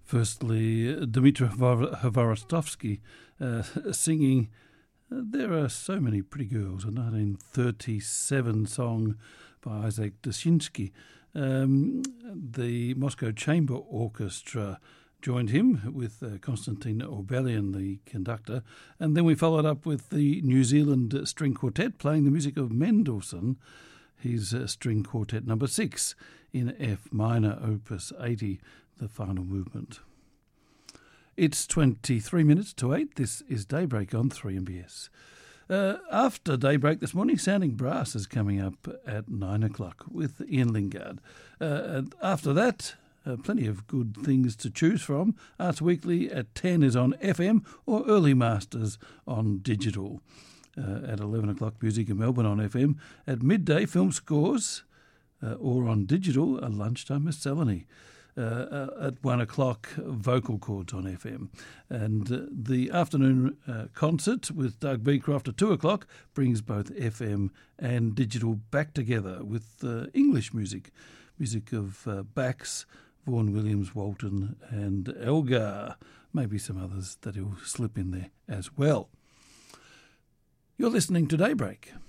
Firstly, Dmitry Hvorostovsky singing There Are So Many Pretty Girls, a 1937 song by Isaac Dushinsky. The Moscow Chamber Orchestra joined him with Konstantin Orbelian, the conductor, and then we followed up with the New Zealand String Quartet playing the music of Mendelssohn, his String Quartet number 6 in F minor, opus 80, the final movement. It's 23 minutes to 8. This is Daybreak on 3MBS. After Daybreak this morning, Sounding Brass is coming up at 9 o'clock with Ian Lingard. After that, plenty of good things to choose from. Arts Weekly at 10 is on FM or Early Masters on digital. At 11 o'clock, Music in Melbourne on FM. At midday, Film Scores or on digital, a lunchtime miscellany. At 1 o'clock, Vocal Chords on FM. And the afternoon concert with Doug Beecroft at 2 o'clock brings both FM and digital back together with English music of Bax, Vaughan Williams, Walton and Elgar. Maybe some others that he'll slip in there as well. You're listening to Daybreak.